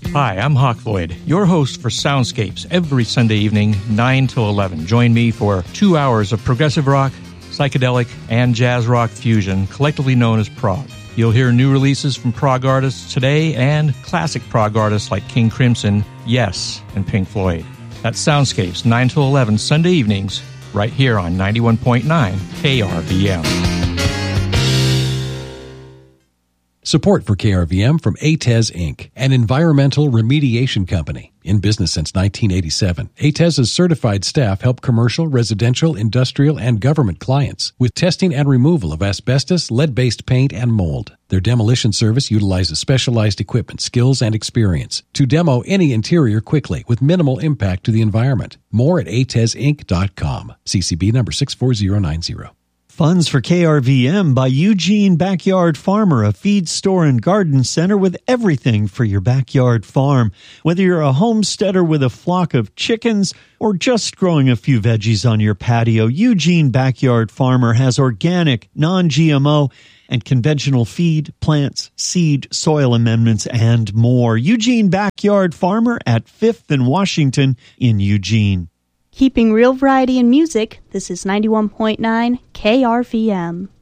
Hi, I'm Hawk Lloyd, your host for Soundscapes every Sunday evening, 9 till 11. Join me for 2 hours of progressive rock, psychedelic, and jazz rock fusion, collectively known as prog. You'll hear new releases from prog artists today and classic prog artists like King Crimson, Yes, and Pink Floyd. That's Soundscapes, 9 till 11 Sunday evenings, right here on 91.9 KRVM. Support for KRVM from ATES Inc., an environmental remediation company. In business since 1987, ATES's certified staff help commercial, residential, industrial, and government clients with testing and removal of asbestos, lead-based paint, and mold. Their demolition service utilizes specialized equipment, skills, and experience to demo any interior quickly with minimal impact to the environment. More at atesinc.com. CCB number 64090. Funds for KRVM by Eugene Backyard Farmer, a feed store and garden center with everything for your backyard farm. Whether you're a homesteader with a flock of chickens or just growing a few veggies on your patio, Eugene Backyard Farmer has organic, non-GMO, and conventional feed, plants, seed, soil amendments, and more. Eugene Backyard Farmer at 5th and Washington in Eugene. Keeping real variety in music, this is 91.9 KRVM.